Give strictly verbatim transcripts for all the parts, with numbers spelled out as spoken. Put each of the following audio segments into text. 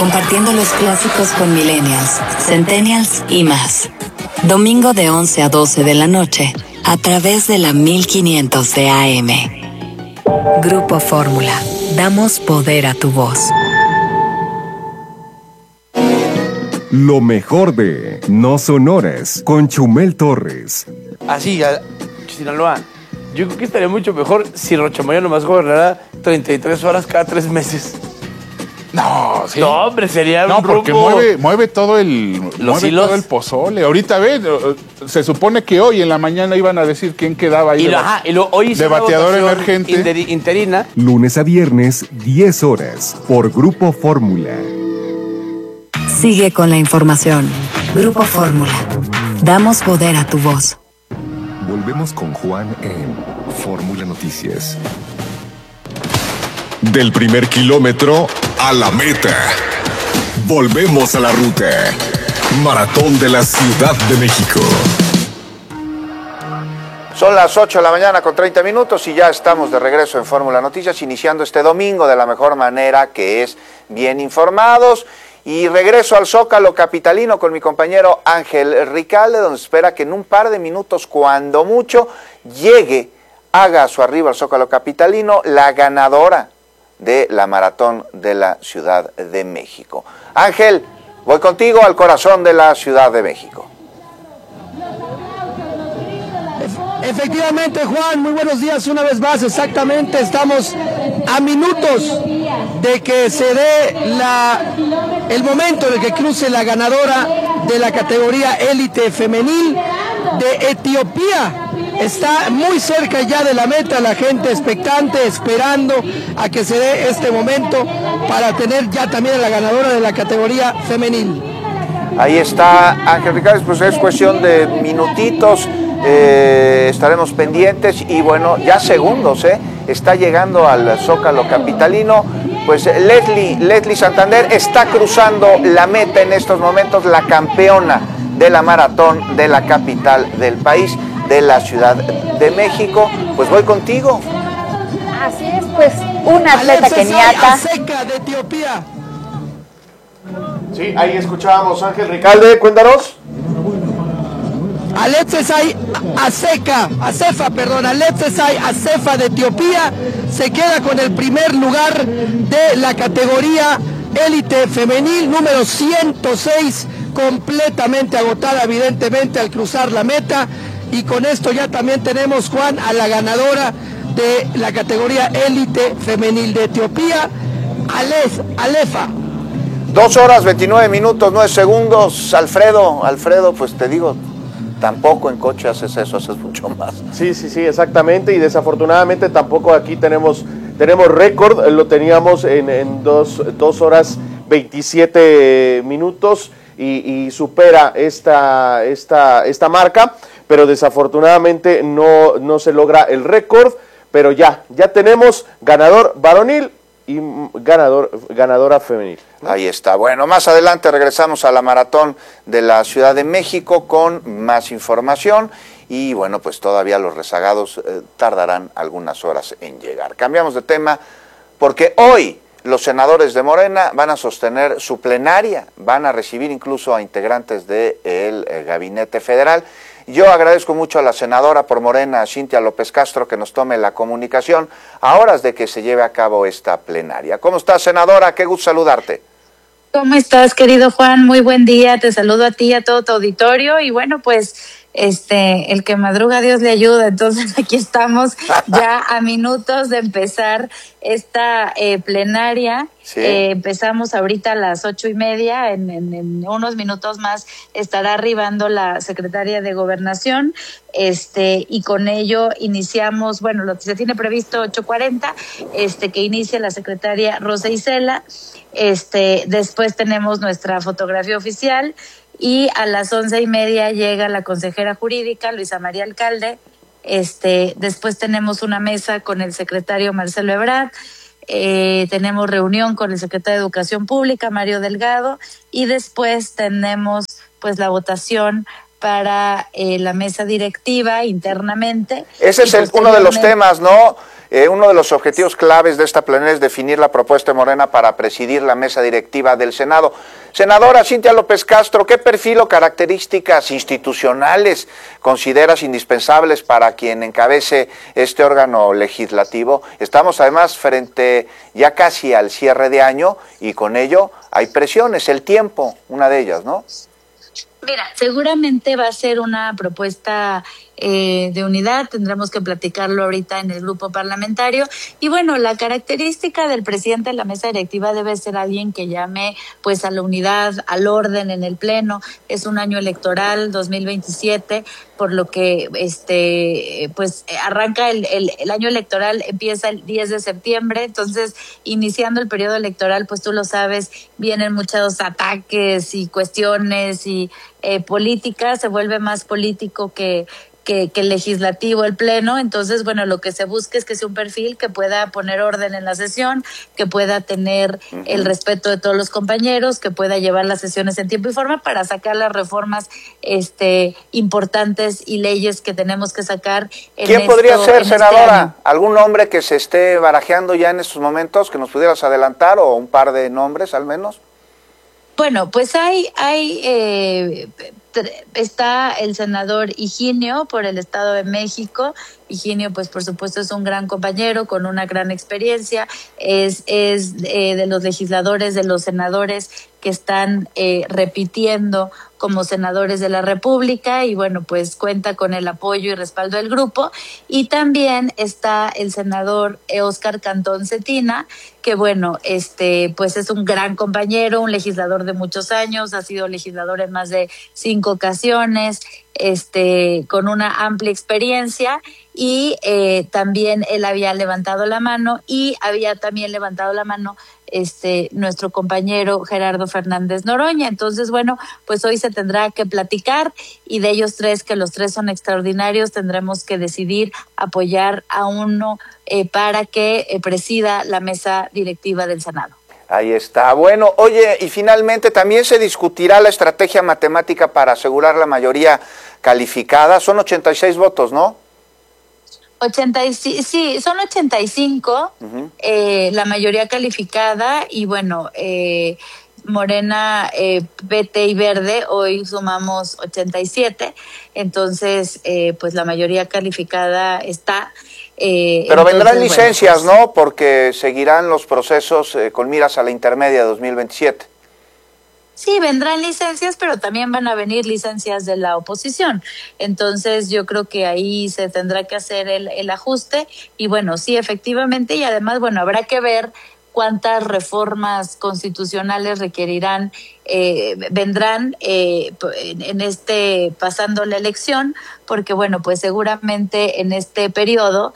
Compartiendo los clásicos con millennials, centennials y más. Domingo de once a doce de la noche, a través de la mil quinientos de A M. Grupo Fórmula. Damos poder a tu voz. Lo mejor de No Sonores con Chumel Torres. Así, a Sinaloa. Yo creo que estaría mucho mejor si Rochamoya nomás gobernara treinta y tres horas cada tres meses. No, sí. No, hombre, sería no, un porque rumbo... mueve, mueve todo el Los mueve hilos. todo el pozole. Ahorita ve, se supone que hoy en la mañana iban a decir quién quedaba ahí Y, de, lo, ajá, y lo, hoy hice de una bateador votación emergente. interi- interina. Lunes a viernes, diez horas, por Grupo Fórmula. Sigue con la información. Grupo Fórmula. Damos poder a tu voz. Volvemos con Juan en Fórmula Noticias. Del primer kilómetro a la meta. Volvemos a la ruta. Maratón de la Ciudad de México. Son las ocho de la mañana con treinta minutos y ya estamos de regreso en Fórmula Noticias, iniciando este domingo de la mejor manera, que es bien informados. Y regreso al Zócalo capitalino con mi compañero Ángel Ricalde, donde espera que en un par de minutos, cuando mucho, llegue, haga a su arribo al Zócalo capitalino, la ganadora de la Maratón de la Ciudad de México. Ángel, voy contigo al corazón de la Ciudad de México. Efectivamente, Juan, muy buenos días una vez más. Exactamente, estamos a minutos de que se dé la, el momento en el que cruce la ganadora de la categoría élite femenil de Etiopía. Está muy cerca ya de la meta, la gente expectante, esperando a que se dé este momento para tener ya también a la ganadora de la categoría femenil. Ahí está Ángel Ricalde, pues es cuestión de minutitos, eh, estaremos pendientes y bueno, ya segundos, ¿eh? Está llegando al Zócalo capitalino, pues Leslie, Leslie Santander está cruzando la meta en estos momentos, la campeona de la maratón de la capital del país, de la Ciudad de México. Pues voy contigo. Así es, pues una atleta keniata. Aseka de Etiopía. Sí, ahí escuchábamos Ángel Ricalde, cuéntanos. Alexei Aseka, Asefa, perdón, Alexei Asefa de Etiopía se queda con el primer lugar de la categoría élite femenil número ciento seis, completamente agotada evidentemente al cruzar la meta, y con esto ya también tenemos, Juan, a la ganadora de la categoría élite femenil de Etiopía, Alef, Alefa. Dos horas, veintinueve minutos, nueve segundos. Alfredo, Alfredo, pues te digo, tampoco en coche haces eso, haces mucho más. Sí, sí, sí, exactamente, y desafortunadamente tampoco aquí tenemos, tenemos récord, lo teníamos en, en dos, dos horas veintisiete minutos y, y supera esta, esta, esta marca, pero desafortunadamente no, no se logra el récord, pero ya, ya tenemos ganador varonil y ganador, ganadora femenil. Ahí está. Bueno, más adelante regresamos a la Maratón de la Ciudad de México con más información y bueno, pues todavía los rezagados eh, tardarán algunas horas en llegar. Cambiamos de tema porque hoy los senadores de Morena van a sostener su plenaria, van a recibir incluso a integrantes del eh, Gabinete Federal. Yo agradezco mucho a la senadora por Morena, Cintia López Castro, que nos tome la comunicación a horas de que se lleve a cabo esta plenaria. ¿Cómo estás, senadora? Qué gusto saludarte. ¿Cómo estás, querido Juan? Muy buen día, te saludo a ti y a todo tu auditorio, y bueno, pues este, el que madruga Dios le ayuda, entonces aquí estamos ya a minutos de empezar esta eh, plenaria. Sí. Eh, empezamos ahorita a las ocho y media, en, en, en unos minutos más estará arribando la secretaria de Gobernación, este, y con ello iniciamos, bueno, lo que se tiene previsto ocho cuarenta, este, que inicia la secretaria Rosa Isela, este, después tenemos nuestra fotografía oficial, y a las once y media llega la consejera jurídica, Luisa María Alcalde, este, después tenemos una mesa con el secretario Marcelo Ebrard, Eh, tenemos reunión con el secretario de Educación Pública, Mario Delgado, y después tenemos pues la votación para eh, la mesa directiva internamente. Ese es el, uno de los temas, ¿no? Eh, uno de los objetivos claves de esta plenaria es definir la propuesta de Morena para presidir la mesa directiva del Senado. Senadora Cintia López Castro, ¿qué perfil o características institucionales consideras indispensables para quien encabece este órgano legislativo? Estamos además frente ya casi al cierre de año y con ello hay presiones, el tiempo, una de ellas, ¿no? Mira, seguramente va a ser una propuesta eh, de unidad, tendremos que platicarlo ahorita en el grupo parlamentario. Y bueno, la característica del presidente de la mesa directiva debe ser alguien que llame pues a la unidad, al orden en el pleno. Es un año electoral, dos mil veintisiete, por lo que este pues arranca el, el, el año electoral, empieza el diez de septiembre, entonces iniciando el periodo electoral, pues tú lo sabes, vienen muchos ataques y cuestiones y eh, política, se vuelve más político que Que, que legislativo el pleno. Entonces, bueno, lo que se busca es que sea un perfil que pueda poner orden en la sesión, que pueda tener uh-huh. el respeto de todos los compañeros, que pueda llevar las sesiones en tiempo y forma para sacar las reformas este importantes y leyes que tenemos que sacar. En ¿Quién esto, podría ser, senadora? Este ¿Algún nombre que se esté barajeando ya en estos momentos que nos pudieras adelantar, o un par de nombres al menos? Bueno, pues hay, hay eh, está el senador Higinio por el Estado de México. Higinio, pues por supuesto es un gran compañero con una gran experiencia, es, es eh, de los legisladores, de los senadores que están eh, repitiendo como senadores de la República, y bueno, pues cuenta con el apoyo y respaldo del grupo. Y también está el senador Óscar Cantón Cetina, que bueno, este pues es un gran compañero, un legislador de muchos años, ha sido legislador en más de cinco ocasiones, este con una amplia experiencia, y eh, también él había levantado la mano, y había también levantado la mano este nuestro compañero Gerardo Fernández Noroña. Entonces, bueno, pues hoy se tendrá que platicar, y de ellos tres, que los tres son extraordinarios, tendremos que decidir apoyar a uno eh, para que eh, presida la mesa directiva del Senado. Ahí está. Bueno, oye, y finalmente también se discutirá la estrategia matemática para asegurar la mayoría calificada. Son ochenta y seis votos, ¿no? ochenta y cinco, sí, son ochenta y cinco, uh-huh. eh, la mayoría calificada, y bueno, eh, Morena, eh, P T y Verde, hoy sumamos ochenta y siete, entonces eh, pues la mayoría calificada está. Eh, Pero entonces, vendrán licencias, bueno, pues, ¿no? Porque seguirán los procesos eh, con miras a la intermedia de dos mil veintisiete. Sí, vendrán licencias, pero también van a venir licencias de la oposición. Entonces, yo creo que ahí se tendrá que hacer el, el ajuste. Y bueno, sí, efectivamente, y además, bueno, habrá que ver cuántas reformas constitucionales requerirán, eh, vendrán eh, en este, pasando la elección, porque bueno, pues seguramente en este periodo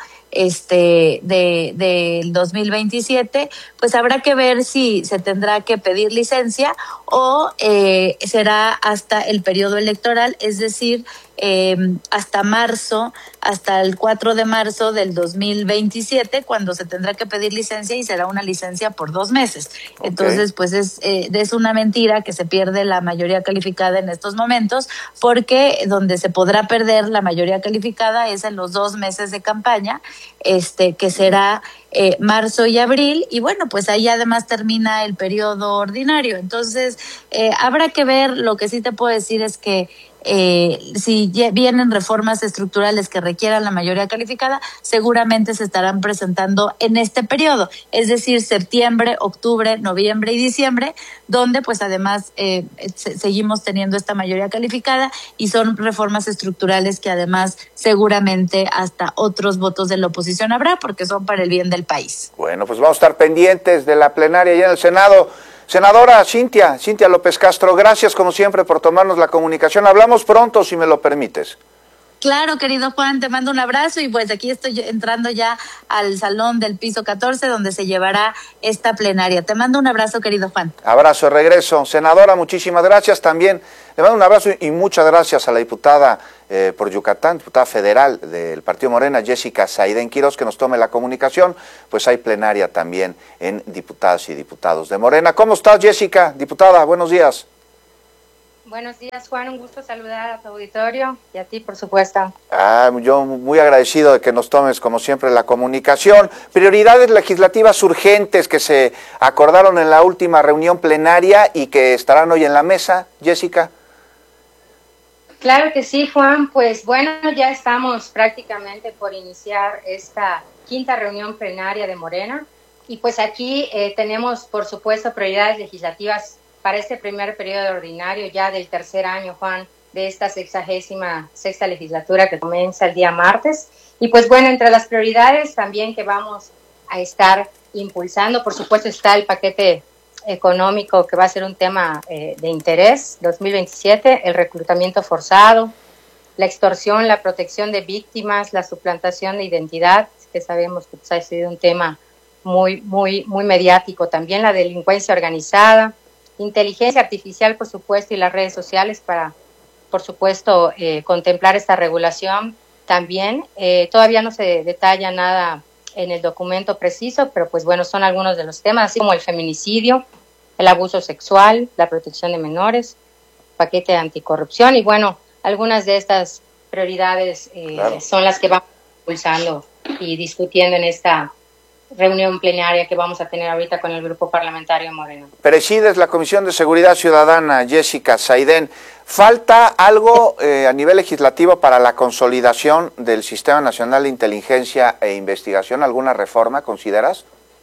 este de del dos mil veintisiete, pues habrá que ver si se tendrá que pedir licencia o eh, será hasta el periodo electoral, es decir, eh, hasta marzo, hasta el cuatro de marzo del dos mil veintisiete, cuando se tendrá que pedir licencia, y será una licencia por dos meses. Okay. Entonces, pues es, eh, es una mentira que se pierde la mayoría calificada en estos momentos, porque donde se podrá perder la mayoría calificada es en los dos meses de campaña, este que será eh, marzo y abril, y bueno, pues ahí además termina el periodo ordinario. Entonces, eh, habrá que ver. Lo que sí te puedo decir es que Eh, si vienen reformas estructurales que requieran la mayoría calificada, seguramente se estarán presentando en este periodo, es decir, septiembre, octubre, noviembre y diciembre, donde pues además eh, se seguimos teniendo esta mayoría calificada, y son reformas estructurales que además seguramente hasta otros votos de la oposición habrá, porque son para el bien del país. Bueno, pues vamos a estar pendientes de la plenaria ya en el Senado. Senadora Cintia, Cintia López Castro, gracias como siempre por tomarnos la comunicación. Hablamos pronto, si me lo permites. Claro, querido Juan, te mando un abrazo, y pues aquí estoy entrando ya al salón del piso catorce, donde se llevará esta plenaria. Te mando un abrazo, querido Juan. Abrazo de regreso. Senadora, muchísimas gracias. También le mando un abrazo y muchas gracias a la diputada eh, por Yucatán, diputada federal del Partido Morena, Jessica Saiden Quiroz, que nos tome la comunicación. Pues hay plenaria también en diputadas y diputados de Morena. ¿Cómo estás, Jessica? Diputada, buenos días. Buenos días, Juan. Un gusto saludar a tu auditorio y a ti, por supuesto. Ah, yo muy agradecido de que nos tomes, como siempre, la comunicación. Prioridades legislativas urgentes que se acordaron en la última reunión plenaria y que estarán hoy en la mesa. Jessica. Claro que sí, Juan. Pues bueno, ya estamos prácticamente por iniciar esta quinta reunión plenaria de Morena. Y pues aquí eh, tenemos, por supuesto, prioridades legislativas para este primer periodo ordinario ya del tercer año, Juan, de esta sexagésima sexta legislatura que comienza el día martes. Y pues bueno, entre las prioridades también que vamos a estar impulsando, por supuesto está el paquete económico que va a ser un tema eh, de interés dos mil veintisiete, el reclutamiento forzado, la extorsión, la protección de víctimas, la suplantación de identidad, que sabemos que pues, ha sido un tema muy, muy, muy mediático, también la delincuencia organizada, inteligencia artificial, por supuesto, y las redes sociales para, por supuesto, eh, contemplar esta regulación también. Eh, todavía no se detalla nada en el documento preciso, pero pues bueno, son algunos de los temas, así como el feminicidio, el abuso sexual, la protección de menores, paquete anticorrupción y bueno, algunas de estas prioridades eh, claro. son las que vamos impulsando y discutiendo en esta reunión plenaria que vamos a tener ahorita con el Grupo Parlamentario Moreno. Presides la Comisión de Seguridad Ciudadana, Jessica Saidén. ¿Falta algo eh, a nivel legislativo para la consolidación del Sistema Nacional de Inteligencia e Investigación? ¿Alguna reforma consideras?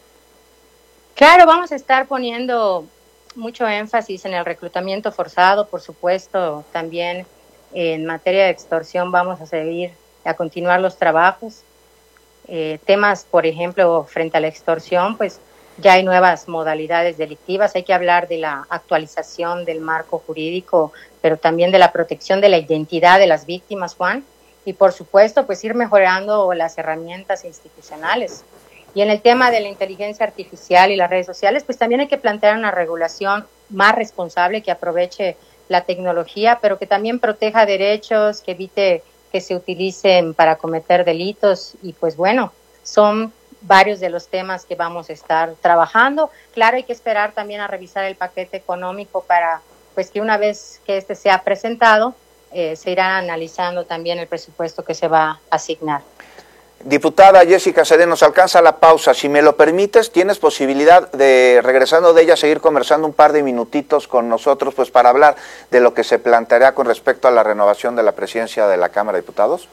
Claro, vamos a estar poniendo mucho énfasis en el reclutamiento forzado, por supuesto, también en materia de extorsión vamos a seguir, a continuar los trabajos. Eh, temas, por ejemplo, frente a la extorsión, pues ya hay nuevas modalidades delictivas, hay que hablar de la actualización del marco jurídico, pero también de la protección de la identidad de las víctimas, Juan, y por supuesto, pues ir mejorando las herramientas institucionales. Y en el tema de la inteligencia artificial y las redes sociales, pues también hay que plantear una regulación más responsable que aproveche la tecnología, pero que también proteja derechos, que evite que se utilicen para cometer delitos y pues bueno, son varios de los temas que vamos a estar trabajando. Claro, hay que esperar también a revisar el paquete económico para pues que una vez que este sea presentado, eh, se irá analizando también el presupuesto que se va a asignar. Diputada Jessica Saidén, nos alcanza la pausa. Si me lo permites, tienes posibilidad de, regresando de ella, seguir conversando un par de minutitos con nosotros, pues para hablar de lo que se planteará con respecto a la renovación de la presidencia de la Cámara de Diputados.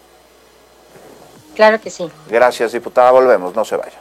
Claro que sí. Gracias, diputada. Volvemos, no se vaya.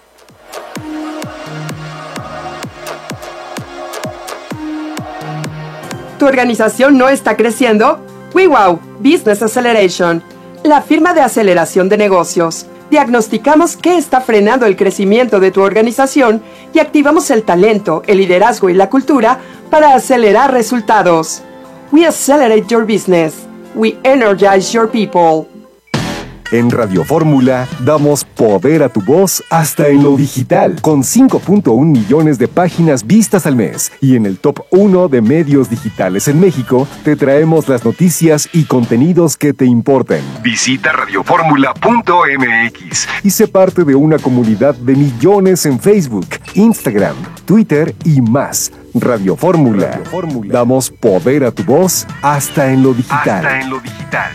¿Tu organización no está creciendo? WeWow Business Acceleration, la firma de aceleración de negocios. Diagnosticamos qué está frenando el crecimiento de tu organización y activamos el talento, el liderazgo y la cultura para acelerar resultados. We accelerate your business. We energize your people. En Radio Fórmula damos poder a tu voz hasta en lo digital, con cinco punto uno millones de páginas vistas al mes. Y en el top uno de medios digitales en México, te traemos las noticias y contenidos que te importan. Visita radio fórmula punto m x y sé parte de una comunidad de millones en Facebook, Instagram, Twitter y más. Radio Fórmula. Radio Fórmula. Damos poder a tu voz hasta en lo digital. Hasta en lo digital.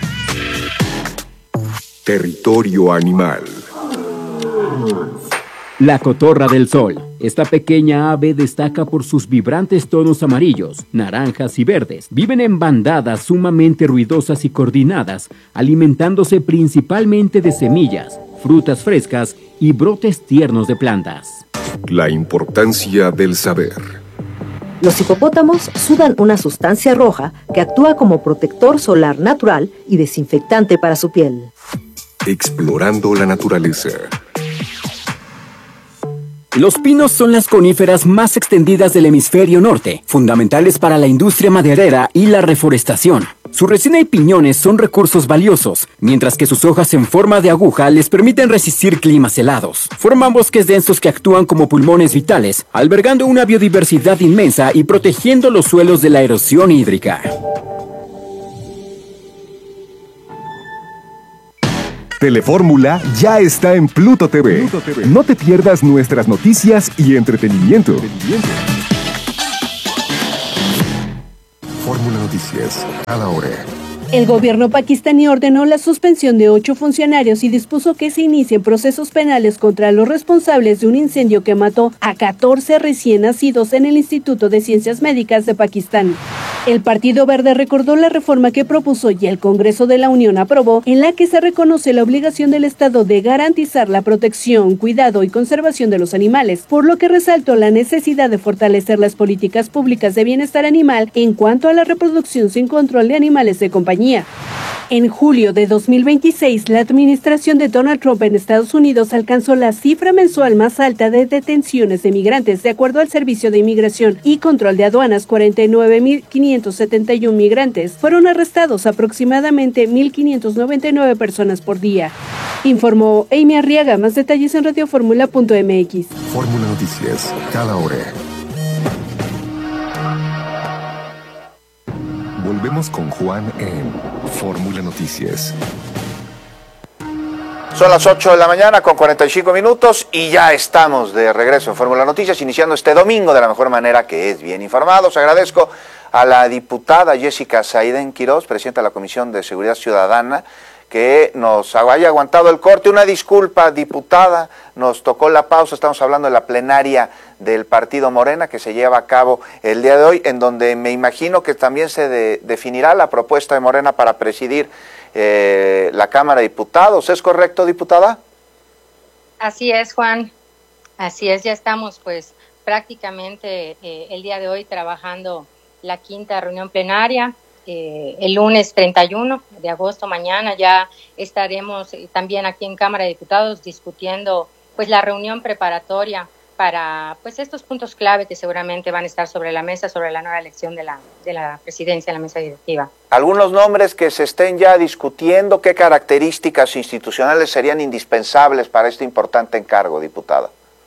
Territorio animal. La cotorra del sol. Esta pequeña ave destaca por sus vibrantes tonos amarillos, naranjas y verdes. Viven en bandadas sumamente ruidosas y coordinadas, alimentándose principalmente de semillas, frutas frescas y brotes tiernos de plantas. La importancia del saber. Los hipopótamos sudan una sustancia roja que actúa como protector solar natural y desinfectante para su piel. Explorando la naturaleza. Los pinos son las coníferas más extendidas del hemisferio norte, fundamentales para la industria maderera y la reforestación. Su resina y piñones son recursos valiosos, mientras que sus hojas en forma de aguja les permiten resistir climas helados. Forman bosques densos que actúan como pulmones vitales, albergando una biodiversidad inmensa y protegiendo los suelos de la erosión hídrica. Telefórmula ya está en Pluto T V. Pluto T V. No te pierdas nuestras noticias y entretenimiento. Fórmula Noticias, cada hora. El gobierno pakistaní ordenó la suspensión de ocho funcionarios y dispuso que se inicien procesos penales contra los responsables de un incendio que mató a catorce recién nacidos en el Instituto de Ciencias Médicas de Pakistán. El Partido Verde recordó la reforma que propuso y el Congreso de la Unión aprobó, en la que se reconoce la obligación del Estado de garantizar la protección, cuidado y conservación de los animales, por lo que resaltó la necesidad de fortalecer las políticas públicas de bienestar animal en cuanto a la reproducción sin control de animales de compañía. En julio de dos mil veintiséis, la administración de Donald Trump en Estados Unidos alcanzó la cifra mensual más alta de detenciones de migrantes. De acuerdo al Servicio de Inmigración y Control de Aduanas, cuarenta y nueve mil quinientos setenta y uno migrantes fueron arrestados, aproximadamente mil quinientas noventa y nueve personas por día. Informó Amy Arriaga. Más detalles en radioformula punto m x. Fórmula Noticias, cada hora. Volvemos con Juan en Fórmula Noticias. Son las ocho de la mañana con cuarenta y cinco minutos y ya estamos de regreso en Fórmula Noticias, iniciando este domingo de la mejor manera, que es bien informados. Agradezco a la diputada Jessica Saiden Quiroz, presidenta de la Comisión de Seguridad Ciudadana, que nos haya aguantado el corte. Una disculpa, diputada, nos tocó la pausa, estamos hablando de la plenaria del Partido Morena que se lleva a cabo el día de hoy, en donde me imagino que también se de, definirá la propuesta de Morena para presidir eh, la Cámara de Diputados. ¿Es correcto, diputada? Así es, Juan, así es, ya estamos pues prácticamente eh, el día de hoy trabajando la quinta reunión plenaria. Eh, el lunes treinta y uno de agosto, mañana, ya estaremos eh, también aquí en Cámara de Diputados discutiendo pues la reunión preparatoria para pues estos puntos clave que seguramente van a estar sobre la mesa, sobre la nueva elección de la, de la presidencia en la mesa directiva. Algunos nombres que se estén ya discutiendo, ¿qué características institucionales serían indispensables para este importante encargo, diputada?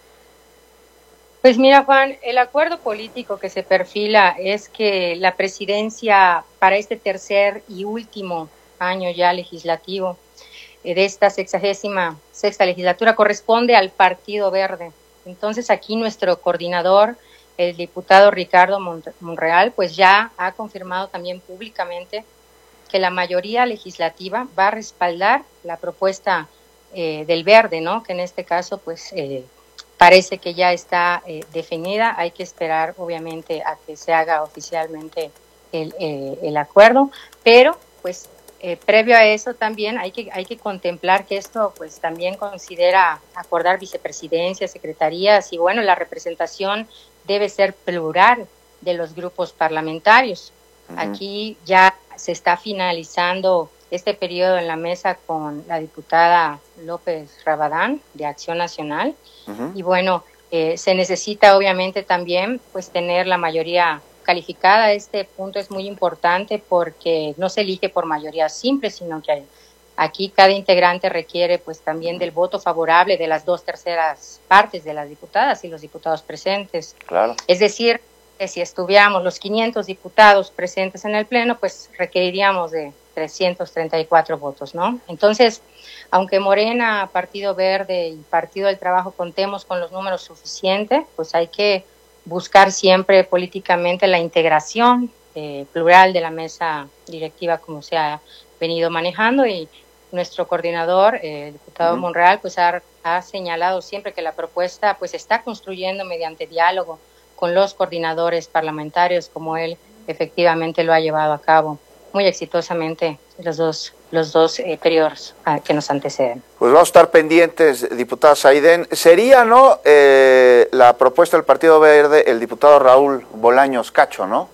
Pues mira, Juan, el acuerdo político que se perfila es que la presidencia para este tercer y último año ya legislativo eh, de esta sexagésima sexta legislatura corresponde al Partido Verde. Entonces aquí nuestro coordinador, el diputado Ricardo Monreal, pues ya ha confirmado también públicamente que la mayoría legislativa va a respaldar la propuesta eh, del Verde, ¿no? Que en este caso, pues eh, parece que ya está eh, definida. Hay que esperar, obviamente, a que se haga oficialmente el, eh, el acuerdo, pero pues eh, previo a eso también hay que hay que contemplar que esto pues también considera acordar vicepresidencias, secretarías y bueno, la representación debe ser plural de los grupos parlamentarios. Uh-huh. Aquí ya se está finalizando este periodo en la mesa con la diputada López Rabadán de Acción Nacional. Uh-huh. Y bueno, eh, se necesita obviamente también pues tener la mayoría calificada. Este punto es muy importante porque no se elige por mayoría simple, sino que aquí cada integrante requiere pues también del voto favorable de las dos terceras partes de las diputadas y los diputados presentes. Claro. Es decir, que si estuviéramos los quinientos diputados presentes en el pleno, pues requeriríamos de trescientos treinta y cuatro votos, ¿no? Entonces, aunque Morena, Partido Verde y Partido del Trabajo contemos con los números suficientes, pues hay que buscar siempre políticamente la integración eh, plural de la mesa directiva como se ha venido manejando, y nuestro coordinador, eh, el diputado uh-huh. Monreal, pues ha, ha señalado siempre que la propuesta pues está construyendo mediante diálogo con los coordinadores parlamentarios, como él efectivamente lo ha llevado a cabo muy exitosamente los dos los dos eh, periodos ah, que nos anteceden. Pues vamos a estar pendientes, diputada Saiden. Sería, ¿no?, eh, la propuesta del Partido Verde, el diputado Raúl Bolaños Cacho, ¿no?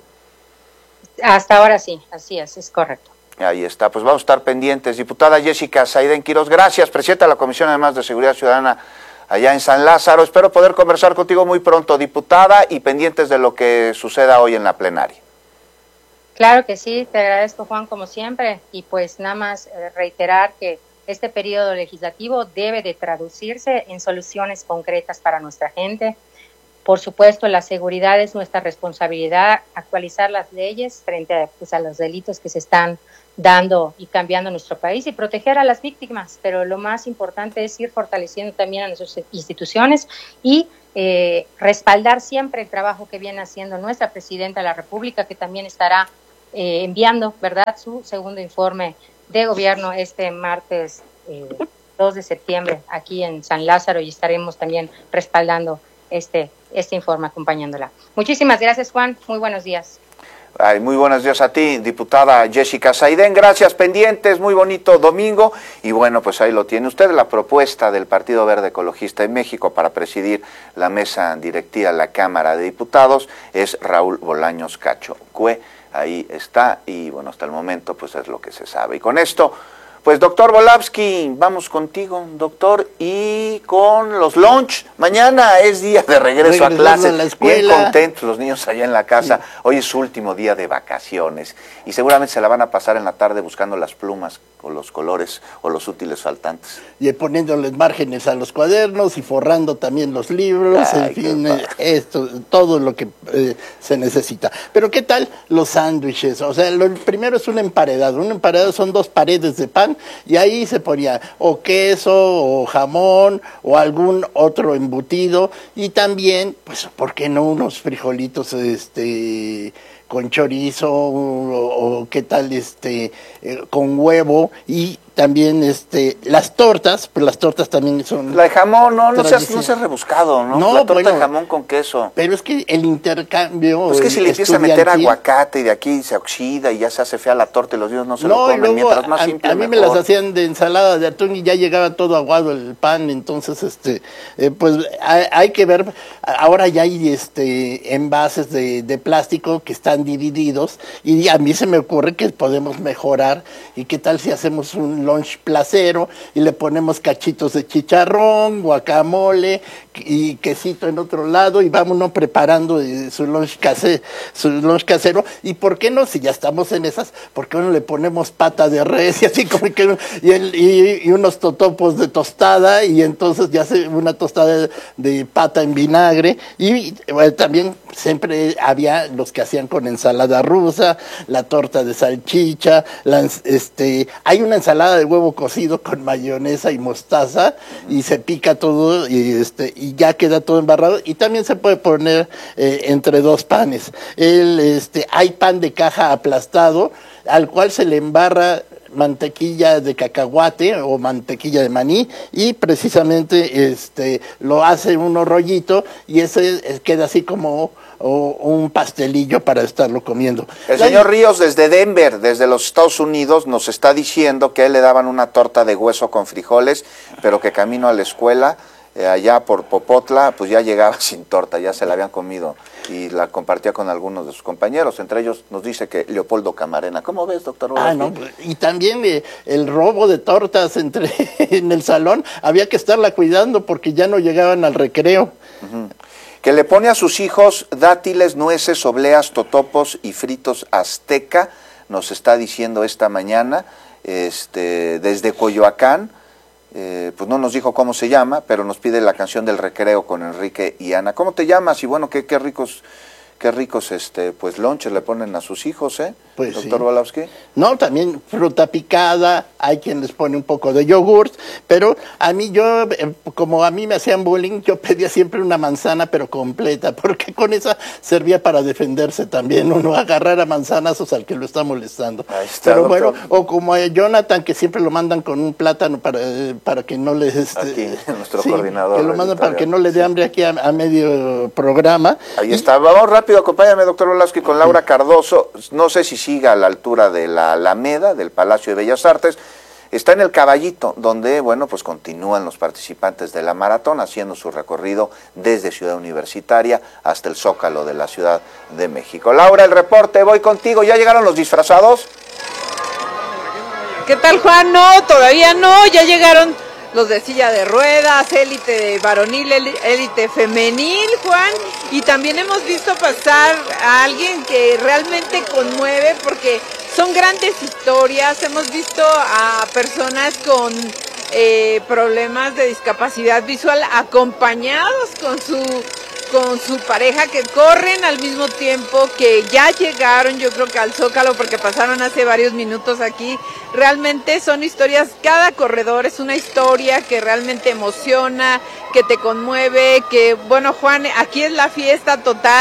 Hasta ahora sí, así es, es correcto. Ahí está, pues vamos a estar pendientes. Diputada Jessica Saiden Quiroz, gracias, presidenta de la Comisión además de Seguridad Ciudadana allá en San Lázaro. Espero poder conversar contigo muy pronto, diputada, y pendientes de lo que suceda hoy en la plenaria. Claro que sí, te agradezco, Juan, como siempre, y pues nada más eh, reiterar que este periodo legislativo debe de traducirse en soluciones concretas para nuestra gente. Por supuesto, la seguridad es nuestra responsabilidad, actualizar las leyes frente a, pues, a los delitos que se están dando y cambiando en nuestro país y proteger a las víctimas, pero lo más importante es ir fortaleciendo también a nuestras instituciones y eh, respaldar siempre el trabajo que viene haciendo nuestra Presidenta de la República, que también estará eh, enviando, ¿verdad?, su segundo informe de gobierno este martes eh, dos de septiembre aquí en San Lázaro, y estaremos también respaldando este, este informe, acompañándola. Muchísimas gracias, Juan. Muy buenos días. Ay, muy buenos días a ti, diputada Jessica Saidén. Gracias, pendientes, muy bonito domingo. Y bueno, pues ahí lo tiene usted, la propuesta del Partido Verde Ecologista en México para presidir la mesa directiva de la Cámara de Diputados es Raúl Bolaños Cacho Cue. Ahí está, y bueno, hasta el momento pues es lo que se sabe. Y con esto, pues doctor Volavsky, vamos contigo, doctor, y con los lunch. Mañana es día de regreso a clase, bien contentos los niños allá en la casa. Sí. Hoy es su último día de vacaciones y seguramente se la van a pasar en la tarde buscando las plumas o los colores o los útiles faltantes. Y poniéndoles márgenes a los cuadernos y forrando también los libros, Ay, en fin, eh, esto, todo lo que eh, se necesita. Pero ¿qué tal los sándwiches? O sea, lo primero es un emparedado. Un emparedado son dos paredes de pan y ahí se ponía o queso o jamón o algún otro embutido y también, pues, ¿por qué no unos frijolitos este con chorizo o, o qué tal este eh, con huevo? Y también este las tortas, pero las tortas también son... La de jamón, no, no seas, no seas rebuscado, ¿no? no la torta bueno, de jamón con queso. Pero es que el intercambio... Pues es que si le empieza a meter aguacate y de aquí se oxida y ya se hace fea la torta y los niños no se no, lo comen, luego, mientras más a, simple a mí mejor. Me las hacían de ensalada de atún y ya llegaba todo aguado el pan, entonces este eh, pues hay, hay que ver, ahora ya hay este envases de, de plástico que están divididos y a mí se me ocurre que podemos mejorar y qué tal si hacemos un lunch placero y le ponemos cachitos de chicharrón, guacamole y quesito en otro lado y vámonos preparando su lunch casero, su lunch casero. Y por qué no, si ya estamos en esas, ¿por qué no le ponemos pata de res y así como que y, el, y, y unos totopos de tostada y entonces ya se una tostada de, de pata en vinagre? Y bueno, también siempre había los que hacían con ensalada rusa, la torta de salchicha, la, este, hay una ensalada de huevo cocido con mayonesa y mostaza y se pica todo y este y ya queda todo embarrado y también se puede poner eh, entre dos panes. El, este, hay pan de caja aplastado al cual se le embarra mantequilla de cacahuate o mantequilla de maní y precisamente este lo hace uno rollito y ese queda así como o un pastelillo para estarlo comiendo. El señor Ríos desde Denver, desde los Estados Unidos, nos está diciendo que a él le daban una torta de hueso con frijoles, pero que camino a la escuela, eh, allá por Popotla, pues ya llegaba sin torta, ya se la habían comido y la compartía con algunos de sus compañeros, entre ellos nos dice que Leopoldo Camarena. ¿Cómo ves, doctor? Ah, no, y también eh, el robo de tortas entre en el salón, había que estarla cuidando porque ya no llegaban al recreo. Uh-huh. Que le pone a sus hijos dátiles, nueces, obleas, totopos y fritos azteca, nos está diciendo esta mañana, este, desde Coyoacán, eh, pues no nos dijo cómo se llama, pero nos pide la canción del recreo con Enrique y Ana. ¿Cómo te llamas? Y bueno, qué, qué ricos... Qué ricos este pues lonches le ponen a sus hijos, ¿eh? Pues doctor sí. Volavsky. No, también fruta picada, hay quien les pone un poco de yogurt, pero a mí yo, como a mí me hacían bullying, yo pedía siempre una manzana pero completa, porque con esa servía para defenderse también, uno agarrar a manzanazos al que lo está molestando. Ahí está, pero doctor. bueno, o como a Jonathan, que siempre lo mandan con un plátano para, para que no les... Este, aquí, nuestro sí, coordinador. que lo mandan para que no le dé hambre aquí a, a medio programa. Ahí y, está, vamos rápido. Acompáñame, doctor Volavsky, con Laura Cardoso. No sé si siga a la altura de la Alameda, del Palacio de Bellas Artes. Está en el Caballito, donde, bueno, pues continúan los participantes de la maratón haciendo su recorrido desde Ciudad Universitaria hasta el Zócalo de la Ciudad de México. Laura, el reporte, voy contigo. ¿Ya llegaron los disfrazados? ¿Qué tal, Juan? No, todavía no. Ya llegaron los de silla de ruedas, élite varonil, élite femenil, Juan, y también hemos visto pasar a alguien que realmente conmueve porque son grandes historias. Hemos visto a personas con eh, problemas de discapacidad visual acompañados con su con su pareja, que corren al mismo tiempo, que ya llegaron, yo creo que al Zócalo, porque pasaron hace varios minutos aquí. Realmente son historias, cada corredor es una historia que realmente emociona, que te conmueve, que, bueno, Juan, aquí es la fiesta total.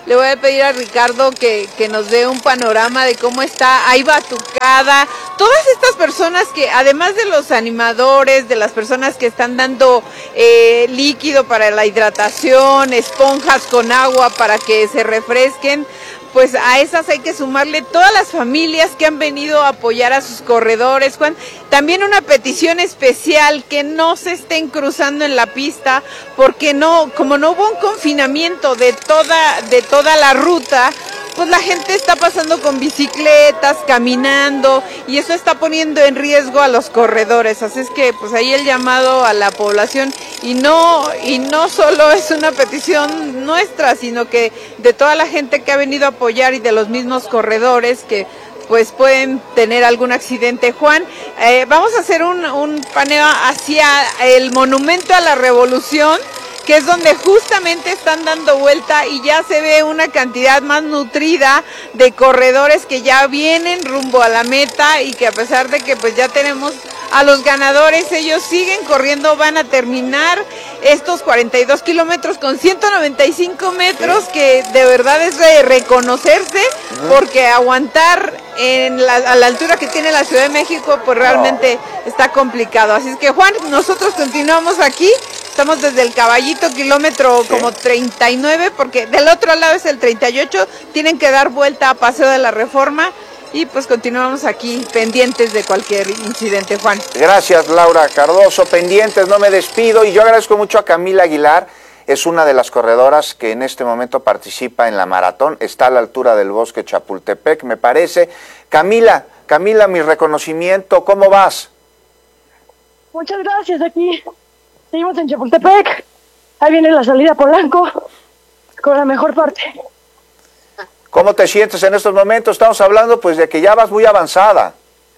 le voy a pedir a Ricardo que, que nos dé un panorama de cómo está ahí Batucada, todas estas personas que además de los animadores, de las personas que están dando eh, líquido para la hidratación, esponjas con agua para que se refresquen, pues a esas hay que sumarle todas las familias que han venido a apoyar a sus corredores, Juan. También una petición especial, que no se estén cruzando en la pista, porque no, como no hubo un confinamiento de toda, de toda la ruta, pues la gente está pasando con bicicletas, caminando, y eso está poniendo en riesgo a los corredores. Así es que pues ahí el llamado a la población, y no, y no solo es una petición nuestra, sino que de toda la gente que ha venido a apoyar y de los mismos corredores que pues pueden tener algún accidente. Juan, eh, vamos a hacer un, un paneo hacia el Monumento a la Revolución, que es donde justamente están dando vuelta y ya se ve una cantidad más nutrida de corredores que ya vienen rumbo a la meta, y que a pesar de que pues ya tenemos a los ganadores, ellos siguen corriendo, van a terminar estos cuarenta y dos kilómetros con ciento noventa y cinco metros, que de verdad es de reconocerse, porque aguantar en la, a la altura que tiene la Ciudad de México pues realmente está complicado. Así es que Juan, nosotros continuamos aquí. Estamos desde el Caballito, kilómetro como treinta y nueve, porque del otro lado es el treinta y ocho, tienen que dar vuelta a Paseo de la Reforma, y pues continuamos aquí pendientes de cualquier incidente, Juan. Gracias, Laura Cardoso, pendientes, no me despido, y yo agradezco mucho a Camila Aguilar, es una de las corredoras que en este momento participa en la maratón, está a la altura del Bosque Chapultepec, me parece. Camila, Camila, mi reconocimiento, ¿cómo vas? Muchas gracias, aquí seguimos en Chapultepec, ahí viene la salida Polanco, con la mejor parte. ¿Cómo te sientes en estos momentos? Estamos hablando pues de que ya vas muy avanzada.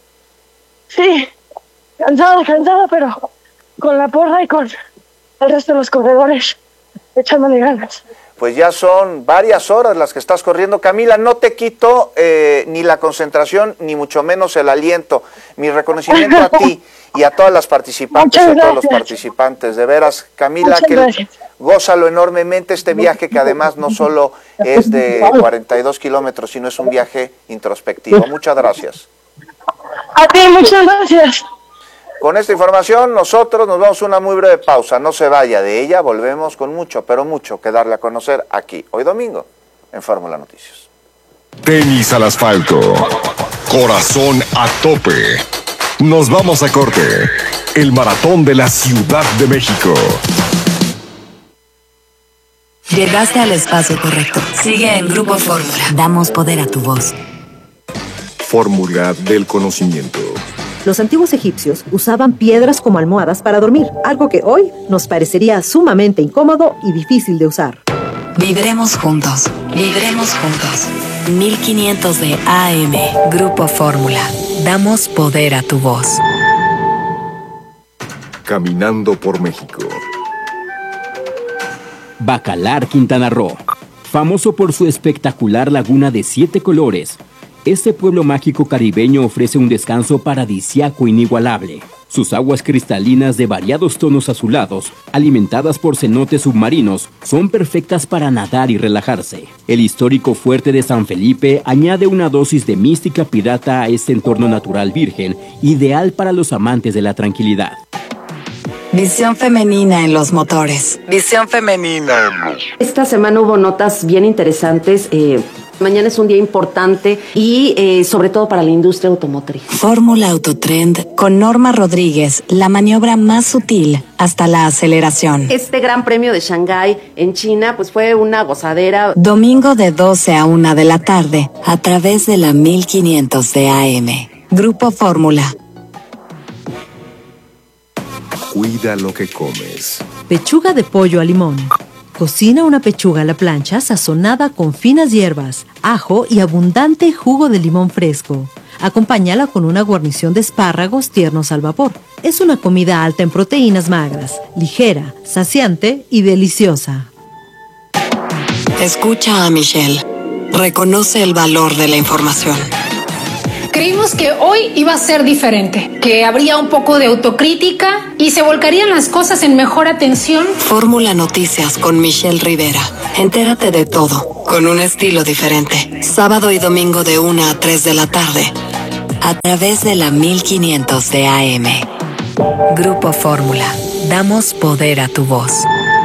Sí, cansada, cansada, pero con la porra y con el resto de los corredores echándole ganas. Pues ya son varias horas las que estás corriendo. Camila, no te quito eh, ni la concentración, ni mucho menos el aliento. Mi reconocimiento a ti y a todas las participantes, a todos los participantes. De veras, Camila, Muchas que gracias. gózalo enormemente este viaje, que además no solo es de cuarenta y dos kilómetros, sino es un viaje introspectivo. Muchas gracias. A ti, muchas gracias. Con esta información nosotros nos vamos a una muy breve pausa. No se vaya de ella, volvemos con mucho, pero mucho que darle a conocer aquí, hoy domingo, en Fórmula Noticias. Tenis al asfalto. Corazón a tope. Nos vamos a corte. El maratón de la Ciudad de México. Llegaste al espacio correcto. Sigue en Grupo Fórmula. Damos poder a tu voz. Fórmula del conocimiento. Los antiguos egipcios usaban piedras como almohadas para dormir, algo que hoy nos parecería sumamente incómodo y difícil de usar. Vibremos juntos. Vibremos juntos. mil quinientos de A M. Grupo Fórmula. Damos poder a tu voz. Caminando por México. Bacalar, Quintana Roo. Famoso por su espectacular laguna de siete colores, este pueblo mágico caribeño ofrece un descanso paradisiaco inigualable. Sus aguas cristalinas de variados tonos azulados, alimentadas por cenotes submarinos, son perfectas para nadar y relajarse. El histórico fuerte de San Felipe añade una dosis de mística pirata a este entorno natural virgen, ideal para los amantes de la tranquilidad. Visión femenina en los motores. Visión femenina. Esta semana hubo notas bien interesantes. Eh, mañana es un día importante y eh, sobre todo para la industria automotriz. Fórmula Autotrend con Norma Rodríguez, la maniobra más sutil hasta la aceleración. Este Gran Premio de Shanghái en China pues fue una gozadera. Domingo de doce a una de la tarde a través de la mil quinientos de A M. Grupo Fórmula. Cuida lo que comes. Pechuga de pollo a limón. Cocina una pechuga a la plancha sazonada con finas hierbas, ajo y abundante jugo de limón fresco. Acompáñala con una guarnición de espárragos tiernos al vapor. Es una comida alta en proteínas magras, ligera, saciante y deliciosa. Escucha a Michelle. Reconoce el valor de la información. Creímos que hoy iba a ser diferente, que habría un poco de autocrítica y se volcarían las cosas en mejor atención. Fórmula Noticias con Michelle Rivera. Entérate de todo, con un estilo diferente. Sábado y domingo de una a tres de la tarde, a través de la mil quinientos de A M. Grupo Fórmula. Damos poder a tu voz.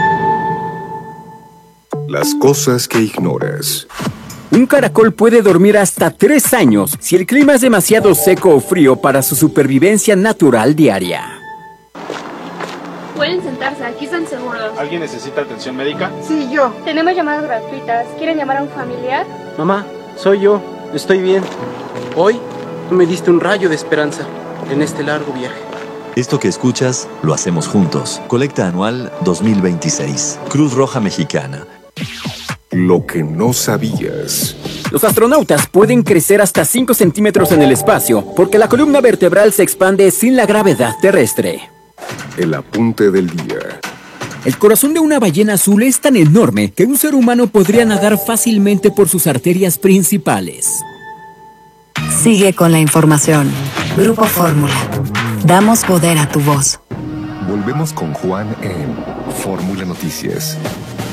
Las cosas que ignoras. Un caracol puede dormir hasta tres años si el clima es demasiado seco o frío para su supervivencia natural diaria. Pueden sentarse, aquí están seguros. ¿Alguien necesita atención médica? Sí, yo. Tenemos llamadas gratuitas. ¿Quieren llamar a un familiar? Mamá, soy yo. Estoy bien. Hoy me diste un rayo de esperanza en este largo viaje. Esto que escuchas, lo hacemos juntos. Colecta anual dos mil veintiséis. Cruz Roja Mexicana. Lo que no sabías. Los astronautas pueden crecer hasta cinco centímetros en el espacio porque la columna vertebral se expande sin la gravedad terrestre. El apunte del día. El corazón de una ballena azul es tan enorme que un ser humano podría nadar fácilmente por sus arterias principales. Sigue con la información. Grupo Fórmula. Damos poder a tu voz. Volvemos con Juan en Fórmula Noticias.